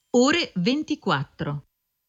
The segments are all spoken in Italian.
Ore 24.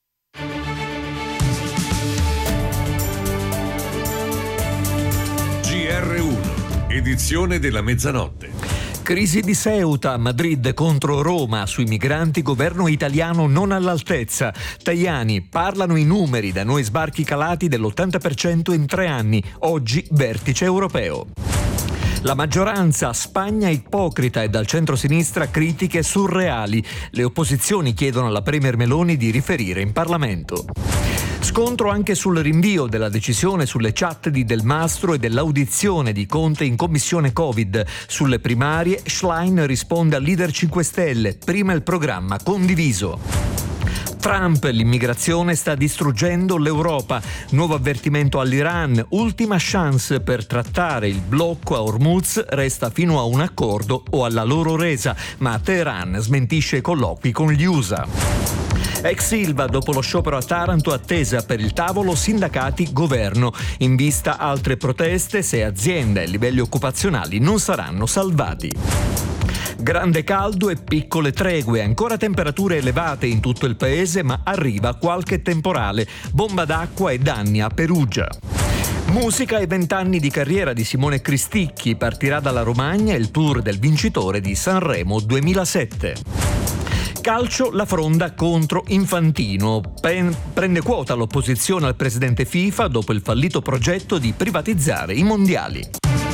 GR1, edizione della mezzanotte. Crisi di Ceuta, Madrid contro Roma, sui migranti governo italiano non all'altezza. Tajani, parlano i numeri, da noi sbarchi calati dell'80% in 3 anni, oggi vertice europeo. La maggioranza, Spagna ipocrita, e dal centro-sinistra critiche surreali. Le opposizioni chiedono alla Premier Meloni di riferire in Parlamento. Scontro anche sul rinvio della decisione sulle chat di Del Mastro e dell'audizione di Conte in commissione Covid. Sulle primarie, Schlein risponde al leader 5 Stelle, prima il programma condiviso. Trump, l'immigrazione sta distruggendo l'Europa. Nuovo avvertimento all'Iran, ultima chance per trattare il blocco a Hormuz, resta fino a un accordo o alla loro resa, ma Teheran smentisce i colloqui con gli USA. Ex Ilva, dopo lo sciopero a Taranto, attesa per il tavolo sindacati-governo. In vista altre proteste se aziende e livelli occupazionali non saranno salvati. Grande caldo e piccole tregue, ancora temperature elevate in tutto il paese, ma arriva qualche temporale, bomba d'acqua e danni a Perugia. Musica e 20 anni di carriera di Simone Cristicchi, partirà dalla Romagna il tour del vincitore di Sanremo 2007. Calcio, la fronda contro Infantino. Prende quota l'opposizione al presidente FIFA dopo il fallito progetto di privatizzare i mondiali.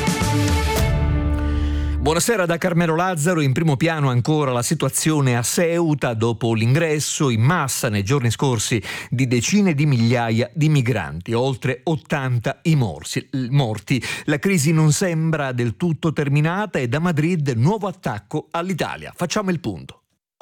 Buonasera da Carmelo Lazzaro. In primo piano ancora la situazione a Ceuta dopo l'ingresso in massa nei giorni scorsi di decine di migliaia di migranti, oltre 80 i morti. La crisi non sembra del tutto terminata e da Madrid nuovo attacco all'Italia. Facciamo il punto.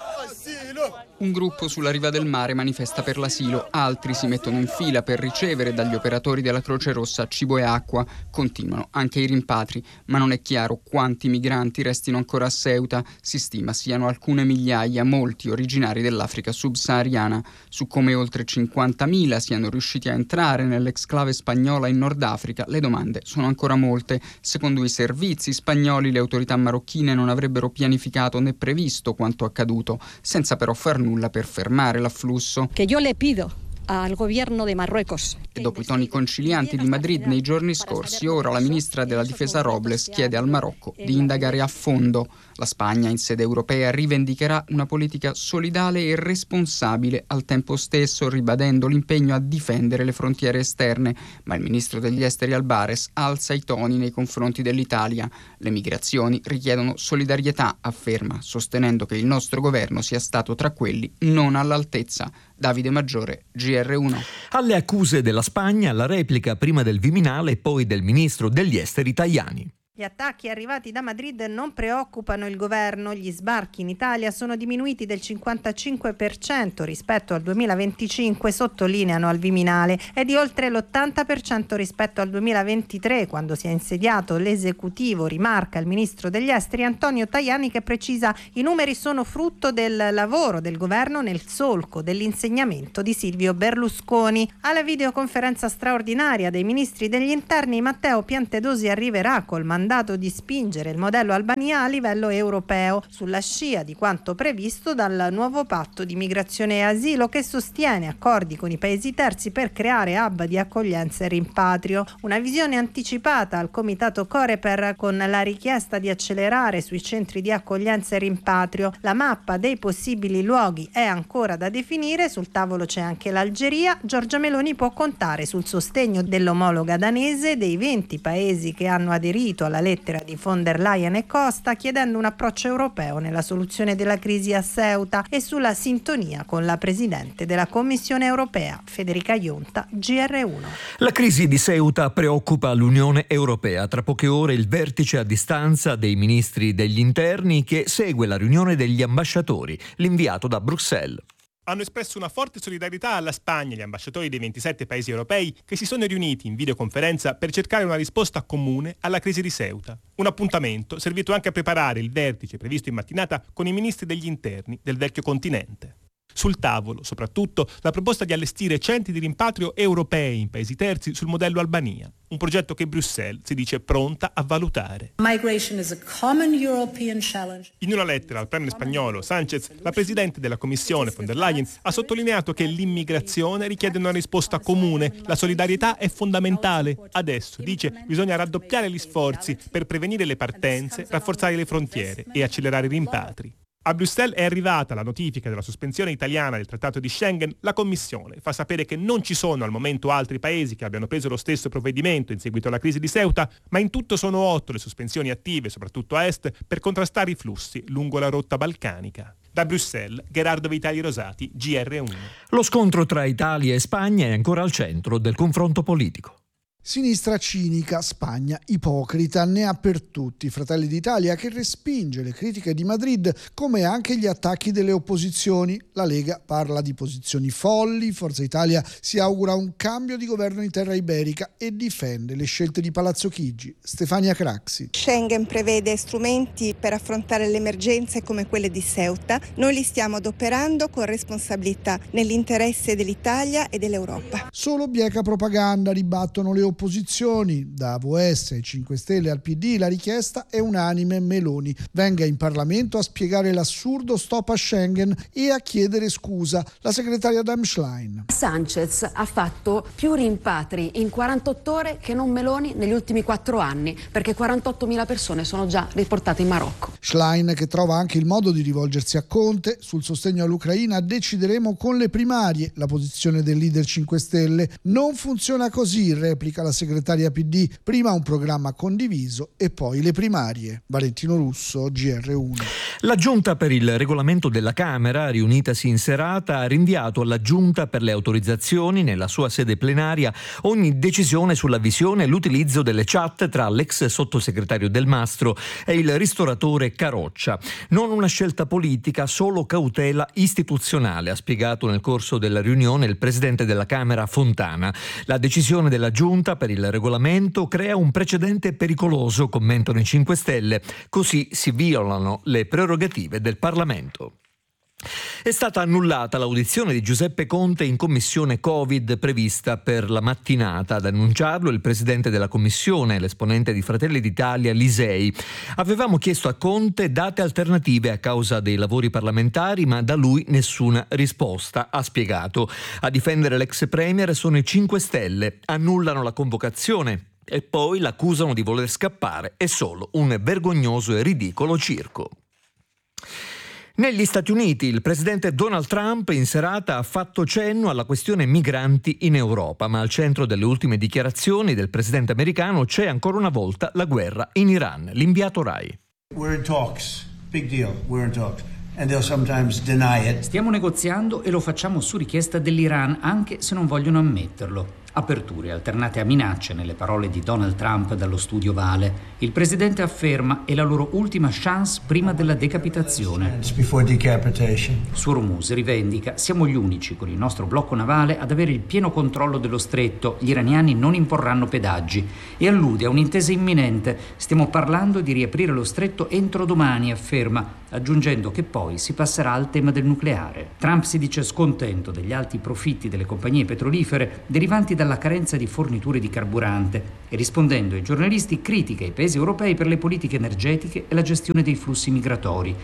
Un gruppo sulla riva del mare manifesta per l'asilo, altri si mettono in fila per ricevere dagli operatori della Croce Rossa cibo e acqua. Continuano anche i rimpatri, ma non è chiaro quanti migranti restino ancora a Ceuta. Si stima siano alcune migliaia, molti originari dell'Africa subsahariana. Su come oltre 50.000 siano riusciti a entrare nell'exclave spagnola in Nord Africa, le domande sono ancora molte. Secondo i servizi spagnoli, le autorità marocchine non avrebbero pianificato né previsto quanto accaduto, senza però far nulla per fermare l'afflusso. Che io le pido al governo di Marruecos. E dopo i toni concilianti di Madrid nei giorni scorsi, ora la ministra della difesa Robles chiede al Marocco di indagare a fondo. La Spagna in sede europea rivendicherà una politica solidale e responsabile, al tempo stesso ribadendo l'impegno a difendere le frontiere esterne, ma il ministro degli esteri Albares alza i toni nei confronti dell'Italia. Le migrazioni richiedono solidarietà, afferma, sostenendo che il nostro governo sia stato tra quelli non all'altezza. Davide Maggiore, GR1. Alle accuse della Spagna, la replica prima del Viminale e poi del ministro degli esteri Tajani. Gli attacchi arrivati da Madrid non preoccupano il governo. Gli sbarchi in Italia sono diminuiti del 55% rispetto al 2025, sottolineano al Viminale, e di oltre l'80% rispetto al 2023, quando si è insediato l'esecutivo, rimarca il ministro degli esteri Antonio Tajani, che precisa: i numeri sono frutto del lavoro del governo nel solco dell'insegnamento di Silvio Berlusconi. Alla videoconferenza straordinaria dei ministri degli interni, Matteo Piantedosi arriverà col mandato di spingere il modello Albania a livello europeo, sulla scia di quanto previsto dal nuovo patto di migrazione e asilo, che sostiene accordi con i paesi terzi per creare hub di accoglienza e rimpatrio. Una visione anticipata al comitato Coreper, con la richiesta di accelerare sui centri di accoglienza e rimpatrio. La mappa dei possibili luoghi è ancora da definire, sul tavolo c'è anche l'Algeria. Giorgia Meloni può contare sul sostegno dell'omologa danese, dei 20 paesi che hanno aderito alla lettera di von der Leyen e Costa, chiedendo un approccio europeo nella soluzione della crisi a Ceuta, e sulla sintonia con la Presidente della Commissione europea, Federica Ionta, GR1. La crisi di Ceuta preoccupa l'Unione Europea. Tra poche ore il vertice a distanza dei ministri degli interni, che segue la riunione degli ambasciatori, l'inviato da Bruxelles. Hanno espresso una forte solidarietà alla Spagna gli ambasciatori dei 27 paesi europei che si sono riuniti in videoconferenza per cercare una risposta comune alla crisi di Ceuta. Un appuntamento servito anche a preparare il vertice previsto in mattinata con i ministri degli interni del vecchio continente. Sul tavolo, soprattutto, la proposta di allestire centri di rimpatrio europei in paesi terzi sul modello Albania. Un progetto che Bruxelles si dice pronta a valutare. Migration is a common European challenge. In una lettera al premier spagnolo Sánchez, la presidente della Commissione von der Leyen ha sottolineato che l'immigrazione richiede una risposta comune. La solidarietà è fondamentale. Adesso, dice, bisogna raddoppiare gli sforzi per prevenire le partenze, rafforzare le frontiere e accelerare i rimpatri. A Bruxelles è arrivata la notifica della sospensione italiana del Trattato di Schengen. La Commissione fa sapere che non ci sono al momento altri paesi che abbiano preso lo stesso provvedimento in seguito alla crisi di Ceuta, ma in tutto sono 8 le sospensioni attive, soprattutto a est, per contrastare i flussi lungo la rotta balcanica. Da Bruxelles, Gerardo Vitali Rosati, GR1. Lo scontro tra Italia e Spagna è ancora al centro del confronto politico. Sinistra cinica, Spagna ipocrita, ne ha per tutti. Fratelli d'Italia che respinge le critiche di Madrid come anche gli attacchi delle opposizioni. La Lega parla di posizioni folli, Forza Italia si augura un cambio di governo in terra iberica e difende le scelte di Palazzo Chigi. Stefania Craxi. Schengen prevede strumenti per affrontare le emergenze come quelle di Ceuta. Noi li stiamo adoperando con responsabilità nell'interesse dell'Italia e dell'Europa. Solo bieca propaganda, ribattono le opposizioni. Da AVS ai 5 Stelle al PD la richiesta è unanime: Meloni venga in Parlamento a spiegare l'assurdo stop a Schengen e a chiedere scusa. La segretaria Adam Schlein. Sánchez ha fatto più rimpatri in 48 ore che non Meloni negli ultimi 4 anni, perché 48.000 persone sono già riportate in Marocco. Schlein che trova anche il modo di rivolgersi a Conte. Sul sostegno all'Ucraina decideremo con le primarie. La posizione del leader 5 Stelle. Non funziona così, replica la segretaria PD, prima un programma condiviso e poi le primarie. Valentino Russo, GR1. La Giunta per il regolamento della Camera, riunitasi in serata, ha rinviato alla Giunta per le autorizzazioni, nella sua sede plenaria, ogni decisione sulla visione e l'utilizzo delle chat tra l'ex sottosegretario Del Mastro e il ristoratore Caroccia. Non una scelta politica, solo cautela istituzionale, ha spiegato nel corso della riunione il presidente della Camera Fontana. La decisione della Giunta per il regolamento crea un precedente pericoloso, commentano i 5 Stelle, così si violano le prerogative del Parlamento. È stata annullata l'audizione di Giuseppe Conte in commissione Covid prevista per la mattinata. Ad annunciarlo il presidente della commissione, l'esponente di Fratelli d'Italia Lisei. Avevamo chiesto a Conte date alternative a causa dei lavori parlamentari, ma da lui nessuna risposta, ha spiegato. A difendere l'ex premier sono i 5 Stelle, annullano la convocazione e poi l'accusano di voler scappare. È solo un vergognoso e ridicolo circo. Negli Stati Uniti il presidente Donald Trump in serata ha fatto cenno alla questione migranti in Europa, ma al centro delle ultime dichiarazioni del presidente americano c'è ancora una volta la guerra in Iran. L'inviato Rai. We're in talks. Big deal. We're in talks. And they'll sometimes deny it. Stiamo negoziando e lo facciamo su richiesta dell'Iran, anche se non vogliono ammetterlo. Aperture alternate a minacce nelle parole di Donald Trump dallo studio Vale. Il presidente afferma è la loro ultima chance prima della decapitazione. Su Hormuz rivendica: siamo gli unici con il nostro blocco navale ad avere il pieno controllo dello stretto, gli iraniani non imporranno pedaggi, e allude a un'intesa imminente. Stiamo parlando di riaprire lo stretto entro domani, afferma, aggiungendo che poi si passerà al tema del nucleare. Trump si dice scontento degli alti profitti delle compagnie petrolifere derivanti dalla carenza di forniture di carburante e, rispondendo ai giornalisti, critica i paesi europei per le politiche energetiche e la gestione dei flussi migratori.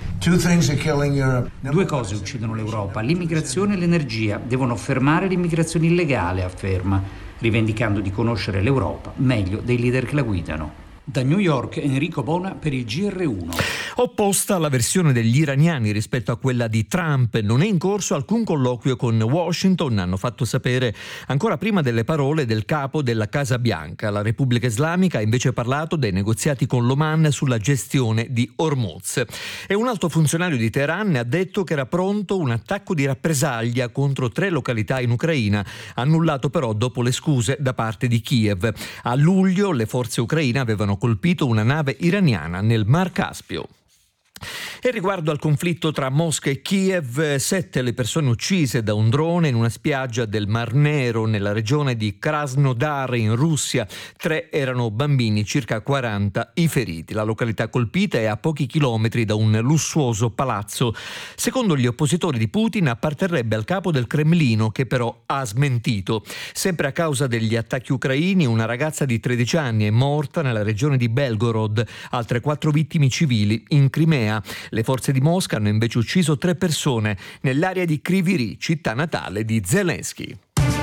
2 cose uccidono l'Europa: l'immigrazione e l'energia. Devono fermare l'immigrazione illegale, afferma, rivendicando di conoscere l'Europa meglio dei leader che la guidano. Da New York, Enrico Bona per il GR1. Opposta alla versione degli iraniani rispetto a quella di Trump, non è in corso alcun colloquio con Washington, hanno fatto sapere ancora prima delle parole del capo della Casa Bianca. La Repubblica Islamica ha invece parlato dei negoziati con l'Oman sulla gestione di Hormuz. E un alto funzionario di Teheran ha detto che era pronto un attacco di rappresaglia contro 3 località in Ucraina, annullato però dopo le scuse da parte di Kiev. A luglio le forze ucraine avevano colpito una nave iraniana nel Mar Caspio. E riguardo al conflitto tra Mosca e Kiev, 7 le persone uccise da un drone in una spiaggia del Mar Nero nella regione di Krasnodar in Russia. 3 erano bambini, circa 40 i feriti. La località colpita è a pochi chilometri da un lussuoso palazzo. Secondo gli oppositori di Putin apparterrebbe al capo del Cremlino, che però ha smentito. Sempre a causa degli attacchi ucraini, una ragazza di 13 anni è morta nella regione di Belgorod, altre 4 vittime civili in Crimea. Le forze di Mosca hanno invece ucciso 3 persone nell'area di Kryvyi Rih, città natale di Zelensky.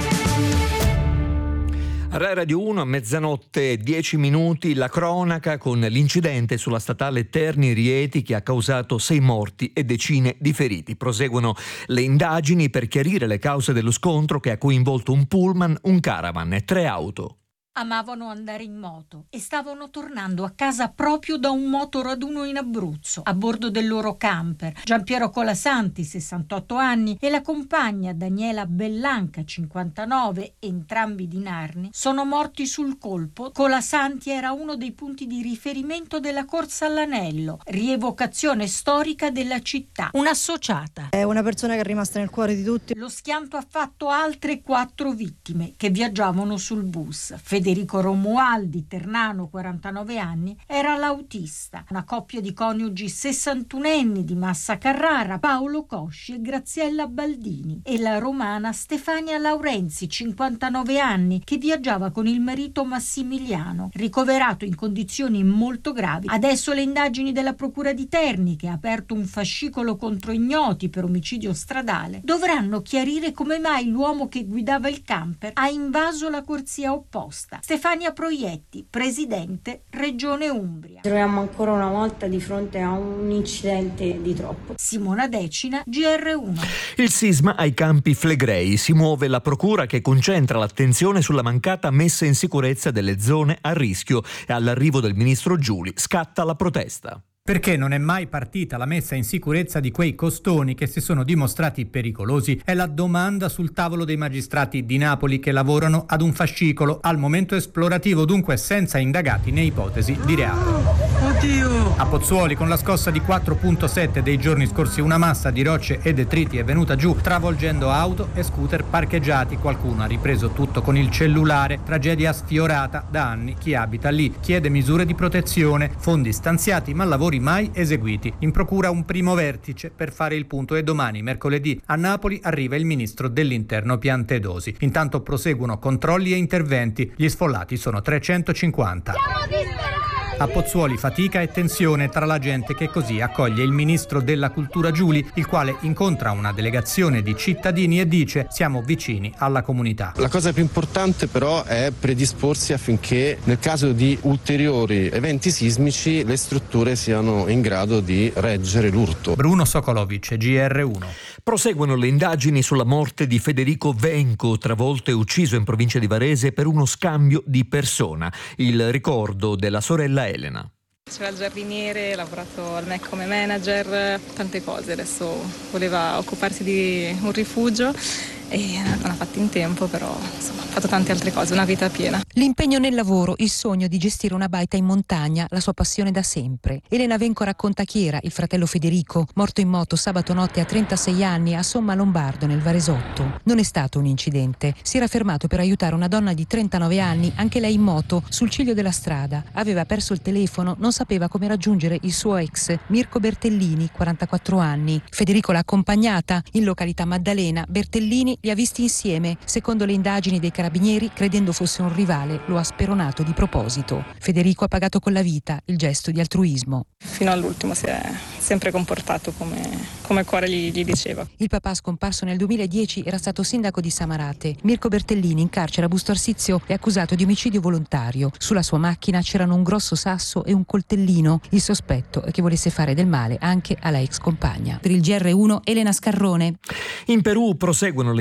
Rai Radio 1 a mezzanotte 10 minuti, la cronaca con l'incidente sulla statale Terni-Rieti che ha causato 6 morti e decine di feriti. Proseguono le indagini per chiarire le cause dello scontro che ha coinvolto un pullman, un caravan e 3 auto. Amavano andare in moto e stavano tornando a casa proprio da un motoraduno in Abruzzo, a bordo del loro camper. Giampiero Colasanti, 68 anni, e la compagna Daniela Bellanca, 59, entrambi di Narni, sono morti sul colpo. Colasanti era uno dei punti di riferimento della corsa all'anello, rievocazione storica della città. Un'associata. È una persona che è rimasta nel cuore di tutti. Lo schianto ha fatto altre 4 vittime che viaggiavano sul bus. Federico Romualdi, ternano, 49 anni, era l'autista. Una coppia di coniugi 61enni di Massa Carrara, Paolo Cosci e Graziella Baldini, e la romana Stefania Laurenzi, 59 anni, che viaggiava con il marito Massimiliano, ricoverato in condizioni molto gravi. Adesso le indagini della Procura di Terni, che ha aperto un fascicolo contro ignoti per omicidio stradale, dovranno chiarire come mai l'uomo che guidava il camper ha invaso la corsia opposta. Stefania Proietti, presidente Regione Umbria. Ci troviamo ancora una volta di fronte a un incidente di troppo. Simona Decina, GR1. Il sisma ai Campi Flegrei. Si muove la procura che concentra l'attenzione sulla mancata messa in sicurezza delle zone a rischio e all'arrivo del ministro Giuli scatta la protesta. Perché non è mai partita la messa in sicurezza di quei costoni che si sono dimostrati pericolosi? È la domanda sul tavolo dei magistrati di Napoli che lavorano ad un fascicolo, al momento esplorativo, dunque senza indagati né ipotesi di reato. Oddio! A Pozzuoli, con la scossa di 4.7 dei giorni scorsi, una massa di rocce e detriti è venuta giù, travolgendo auto e scooter parcheggiati. Qualcuno ha ripreso tutto con il cellulare. Tragedia sfiorata da anni. Chi abita lì chiede misure di protezione, fondi stanziati ma lavori mai eseguiti. In procura un primo vertice per fare il punto e domani, mercoledì, a Napoli arriva il ministro dell'Interno Piantedosi. Intanto proseguono controlli e interventi. Gli sfollati sono 350. A Pozzuoli fatica e tensione tra la gente che così accoglie il ministro della Cultura Giuli, il quale incontra una delegazione di cittadini e dice: siamo vicini alla comunità. La cosa più importante però è predisporsi affinché nel caso di ulteriori eventi sismici le strutture siano in grado di reggere l'urto. Bruno Sokolovic, GR1. Proseguono le indagini sulla morte di Federico Venco, travolto e ucciso in provincia di Varese per uno scambio di persona. Il ricordo della sorella Elena. C'era il giardiniere, ha lavorato al MEC come manager, tante cose. Adesso voleva occuparsi di un rifugio e non ha fatto in tempo, però insomma ha fatto tante altre cose, una vita piena. L'impegno nel lavoro, il sogno di gestire una baita in montagna, la sua passione da sempre. Elena Venco racconta chi era il fratello Federico, morto in moto sabato notte a 36 anni a Somma Lombardo nel Varesotto. Non è stato un incidente, si era fermato per aiutare una donna di 39 anni, anche lei in moto, sul ciglio della strada. Aveva perso il telefono, non sapeva come raggiungere il suo ex, Mirko Bertellini, 44 anni. Federico l'ha accompagnata in località Maddalena. Bertellini li ha visti insieme. Secondo le indagini dei carabinieri, credendo fosse un rivale, lo ha speronato di proposito. Federico ha pagato con la vita il gesto di altruismo. Fino all'ultimo si è sempre comportato come il cuore gli diceva. Il papà, scomparso nel 2010, era stato sindaco di Samarate. Mirko Bertellini, in carcere a Busto Arsizio, è accusato di omicidio volontario. Sulla sua macchina c'erano un grosso sasso e un coltellino. Il sospetto è che volesse fare del male anche alla ex compagna. Per il GR1, Elena Scarrone. In Perù proseguono le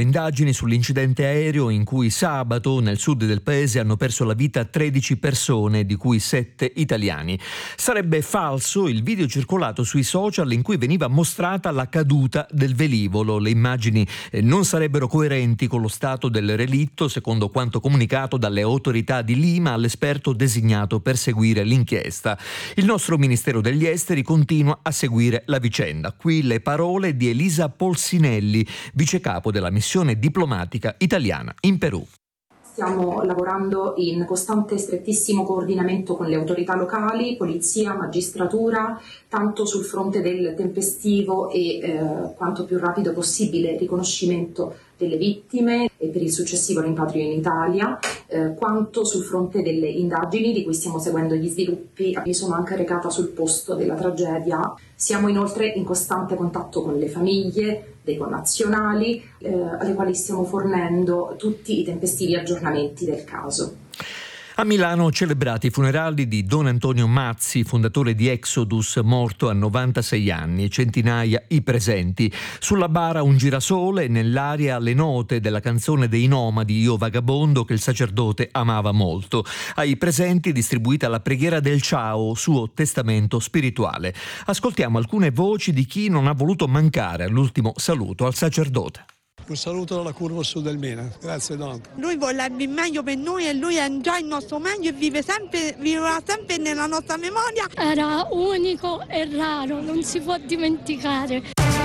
indagini sull'incidente aereo in cui sabato nel sud del paese hanno perso la vita 13 persone, di cui 7 italiani. Sarebbe falso il video circolato sui social in cui veniva mostrata la caduta del velivolo. Le immagini non sarebbero coerenti con lo stato del relitto, secondo quanto comunicato dalle autorità di Lima all'esperto designato per seguire l'inchiesta. Il nostro Ministero degli Esteri continua a seguire la vicenda. Qui le parole di Elisa Polsinelli, vicecapo della missione diplomatica italiana in Perù. Stiamo lavorando in costante e strettissimo coordinamento con le autorità locali, polizia, magistratura, tanto sul fronte del tempestivo e quanto più rapido possibile riconoscimento delle vittime e per il successivo rimpatrio in Italia, quanto sul fronte delle indagini di cui stiamo seguendo gli sviluppi. Mi sono anche recata sul posto della tragedia. Siamo inoltre in costante contatto con le famiglie dei connazionali, alle quali stiamo fornendo tutti i tempestivi aggiornamenti del caso. A Milano celebrati i funerali di Don Antonio Mazzi, fondatore di Exodus, morto a 96 anni, centinaia i presenti. Sulla bara un girasole, nell'aria le note della canzone dei Nomadi Io Vagabondo che il sacerdote amava molto. Ai presenti distribuita la preghiera del Ciao, suo testamento spirituale. Ascoltiamo alcune voci di chi non ha voluto mancare all'ultimo saluto al sacerdote. Un saluto dalla curva sud del Mina. Grazie Don. Lui vorrebbe il meglio per noi e lui è già il nostro meglio e vivrà sempre nella nostra memoria. Era unico e raro, non si può dimenticare.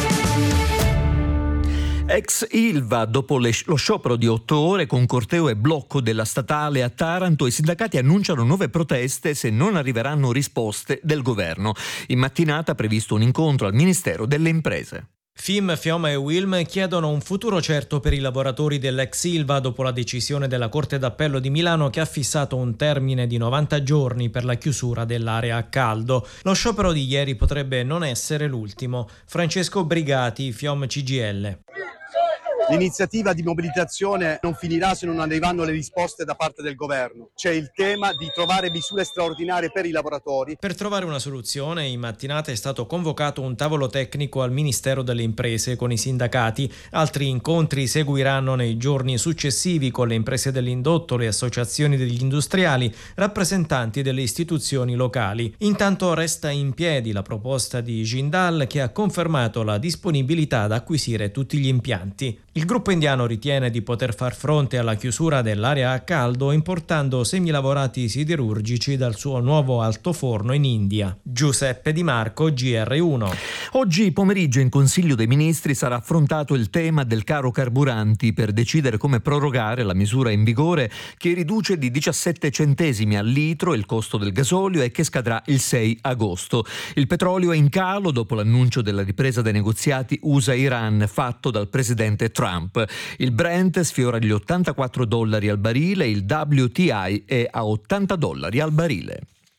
Ex Ilva, dopo lo sciopero di 8 ore con corteo e blocco della statale a Taranto, i sindacati annunciano nuove proteste se non arriveranno risposte del governo. In mattinata previsto un incontro al Ministero delle Imprese. FIM, FIOM e UILM chiedono un futuro certo per i lavoratori dell'ex Ilva dopo la decisione della Corte d'Appello di Milano che ha fissato un termine di 90 giorni per la chiusura dell'area a caldo. Lo sciopero di ieri potrebbe non essere l'ultimo. Francesco Brigati, FIOM CGIL. L'iniziativa di mobilitazione non finirà se non arriveranno le risposte da parte del governo. C'è il tema di trovare misure straordinarie per i lavoratori. Per trovare una soluzione, in mattinata è stato convocato un tavolo tecnico al Ministero delle Imprese con i sindacati. Altri incontri seguiranno nei giorni successivi con le imprese dell'indotto, le associazioni degli industriali, rappresentanti delle istituzioni locali. Intanto resta in piedi la proposta di Jindal che ha confermato la disponibilità ad acquisire tutti gli impianti. Il gruppo indiano ritiene di poter far fronte alla chiusura dell'area a caldo importando semilavorati siderurgici dal suo nuovo altoforno in India. Giuseppe Di Marco, GR1. Oggi pomeriggio in Consiglio dei Ministri sarà affrontato il tema del caro carburanti per decidere come prorogare la misura in vigore che riduce di 17 centesimi al litro il costo del gasolio e che scadrà il 6 agosto. Il petrolio è in calo dopo l'annuncio della ripresa dei negoziati USA-Iran fatto dal presidente Trump. Il Brent sfiora gli $84 al barile, il WTI è a $80 al barile.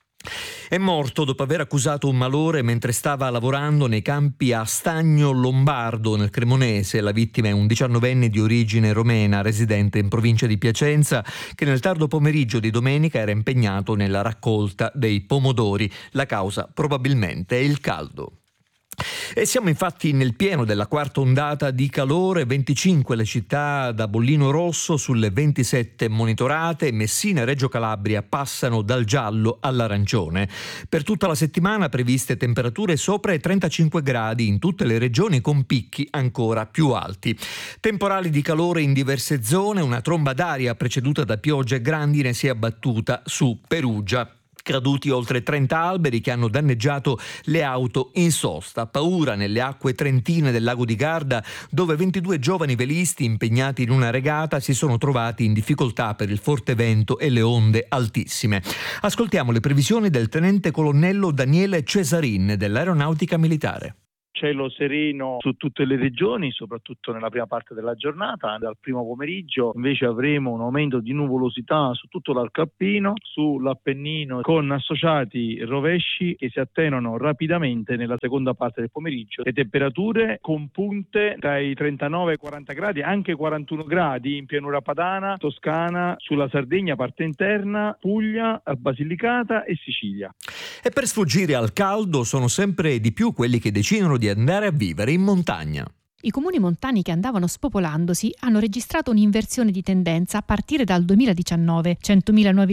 È morto dopo aver accusato un malore mentre stava lavorando nei campi a Stagno Lombardo nel Cremonese. La vittima è un 19enne di origine romena residente in provincia di Piacenza che nel tardo pomeriggio di domenica era impegnato nella raccolta dei pomodori. La causa probabilmente è il caldo. E siamo infatti nel pieno della quarta ondata di calore, 25 le città da bollino rosso sulle 27 monitorate, Messina e Reggio Calabria passano dal giallo all'arancione. Per tutta la settimana previste temperature sopra i 35 gradi in tutte le regioni con picchi ancora più alti. Temporali di calore in diverse zone, una tromba d'aria preceduta da piogge grandine si è abbattuta su Perugia. Caduti oltre 30 alberi che hanno danneggiato le auto in sosta. Paura nelle acque trentine del lago di Garda, dove 22 giovani velisti impegnati in una regata si sono trovati in difficoltà per il forte vento e le onde altissime. Ascoltiamo le previsioni del tenente colonnello Daniele Cesarin dell'Aeronautica Militare. Cielo sereno su tutte le regioni, soprattutto nella prima parte della giornata. Dal primo pomeriggio invece avremo un aumento di nuvolosità su tutto l'arco alpino, sull'Appennino, con associati rovesci che si attenuano rapidamente nella seconda parte del pomeriggio. Le temperature con punte dai 39 ai 40 gradi, anche 41 gradi in pianura padana, Toscana, sulla Sardegna, parte interna, Puglia, Basilicata e Sicilia. E per sfuggire al caldo sono sempre di più quelli che decidono di andare a vivere in montagna. I comuni montani che andavano spopolandosi hanno registrato un'inversione di tendenza a partire dal 2019. 100.000 nuovi